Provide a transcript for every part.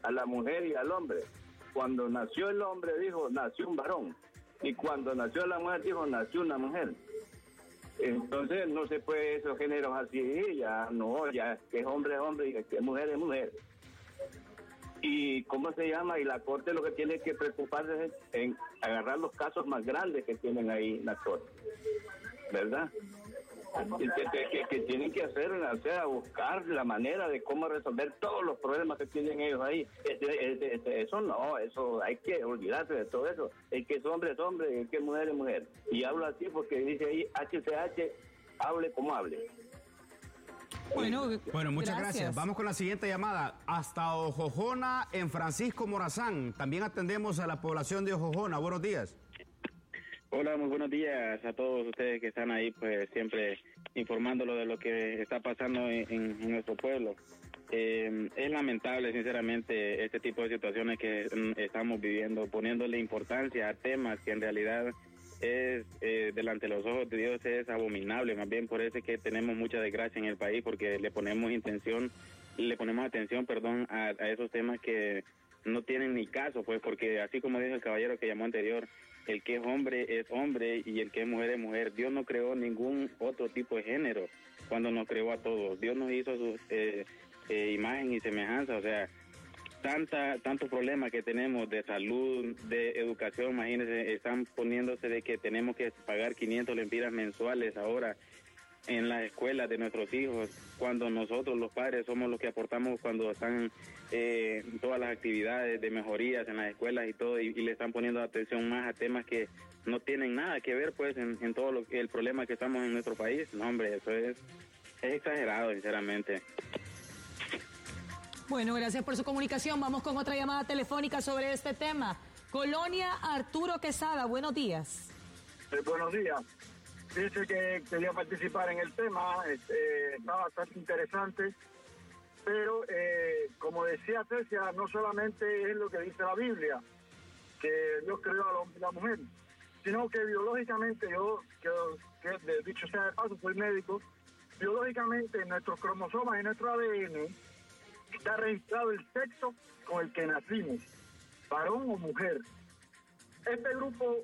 a la mujer y al hombre. Cuando nació el hombre dijo, nació un varón. Y cuando nació la mujer dijo, nació una mujer. Entonces no se puede esos géneros así, ya no, ya que es hombre y que es mujer. Y ¿cómo se llama? Y la Corte lo que tiene que preocuparse es en agarrar los casos más grandes que tienen ahí la Corte, ¿verdad? Que tienen que hacer, o sea, buscar la manera de cómo resolver todos los problemas que tienen ellos ahí. Eso no, eso hay que olvidarse de todo eso. El que es hombre, el que es mujer. Y hablo así porque dice ahí HCH, hable como hable. Bueno, muchas gracias. Vamos con la siguiente llamada. Hasta Ojojona, en Francisco Morazán. También atendemos a la población de Ojojona. Buenos días. Hola, muy buenos días a todos ustedes que están ahí, pues siempre informándolo de lo que está pasando en nuestro pueblo. Es lamentable, sinceramente, este tipo de situaciones que estamos viviendo, poniéndole importancia a temas que en realidad es delante de los ojos de Dios es abominable. Más bien por eso es que tenemos mucha desgracia en el país, porque le ponemos atención, a esos temas que no tienen ni caso, pues, porque así como dijo el caballero que llamó anterior, el que es hombre y el que es mujer. Dios no creó ningún otro tipo de género cuando nos creó a todos. Dios nos hizo su imagen y semejanza, o sea, tantos problemas que tenemos de salud, de educación, imagínense, están poniéndose de que tenemos que pagar 500 lempiras mensuales ahora en las escuelas de nuestros hijos, cuando nosotros los padres somos los que aportamos cuando están todas las actividades de mejorías en las escuelas y todo, y le están poniendo atención más a temas que no tienen nada que ver pues en todo el problema que estamos en nuestro país. No, hombre, eso es exagerado, sinceramente. Bueno, gracias por su comunicación. Vamos con otra llamada telefónica sobre este tema. Colonia Arturo Quesada, buenos días. Buenos días. Dice que quería participar en el tema, está bastante interesante, pero como decía Cecia, no solamente es lo que dice la Biblia, que Dios creó al hombre y a la mujer, sino que biológicamente, que dicho sea de paso, soy médico, biológicamente en nuestros cromosomas, en nuestro ADN, está registrado el sexo con el que nacimos, varón o mujer. Este grupo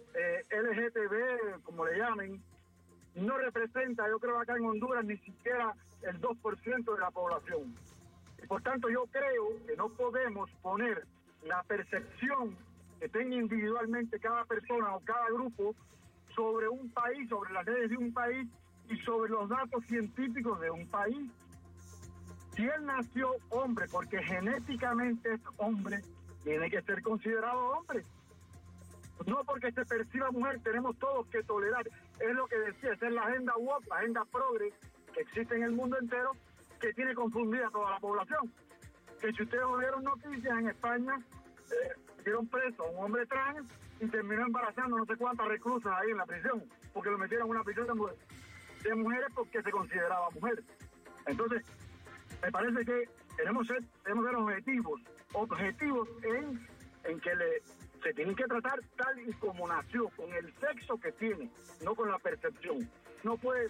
LGTB, como le llamen, no representa, yo creo acá en Honduras, ni siquiera el 2% de la población. Y por tanto yo creo que no podemos poner la percepción que tenga individualmente cada persona o cada grupo sobre un país, sobre las leyes de un país y sobre los datos científicos de un país. Si él nació hombre porque genéticamente es hombre, tiene que ser considerado hombre. No porque se perciba mujer, tenemos todos que tolerar. Es lo que decía, esa es la agenda woke, la agenda progre que existe en el mundo entero, que tiene confundida a toda la población. Que si ustedes oyeron noticias, en España metieron preso a un hombre trans y terminó embarazando no sé cuántas reclusas ahí en la prisión, porque lo metieron en una prisión de mujeres porque se consideraba mujer. Entonces, me parece que tenemos que ser objetivos en que se tienen que tratar tal y como nació, con el sexo que tiene, no con la percepción. No puede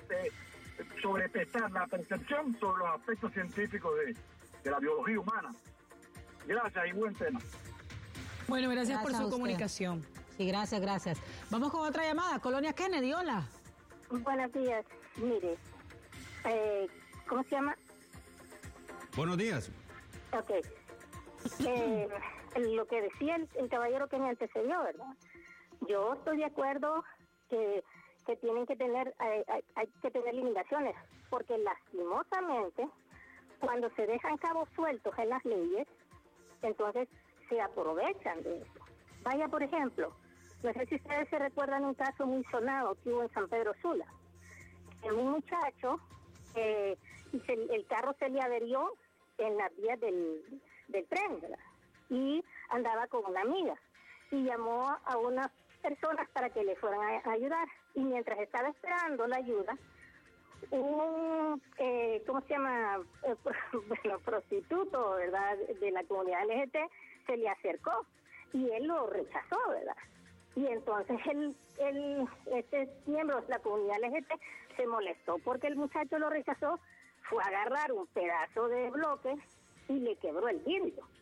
sobrepesar la percepción sobre los aspectos científicos de la biología humana. Gracias y buen tema. Bueno, gracias por su comunicación. Sí, gracias. Vamos con otra llamada. Colonia Kennedy, hola. Buenos días. Mire, ¿cómo se llama? Buenos días. Ok. Lo que decía el caballero que me antecedió, ¿verdad? Yo estoy de acuerdo que tienen que tener, hay que tener limitaciones, porque lastimosamente, cuando se dejan cabos sueltos en las leyes, entonces se aprovechan de eso. Vaya, por ejemplo, no sé si ustedes se recuerdan un caso muy sonado que hubo en San Pedro Sula. Un muchacho, el carro se le averió en las vías del tren, ¿verdad? Y andaba con una amiga y llamó a unas personas para que le fueran a ayudar, y mientras estaba esperando la ayuda, un prostituto, ¿verdad?, de la comunidad LGBT se le acercó y él lo rechazó, ¿verdad? Y entonces este miembro de la comunidad LGBT se molestó porque el muchacho lo rechazó, fue a agarrar un pedazo de bloque y le quebró el vidrio.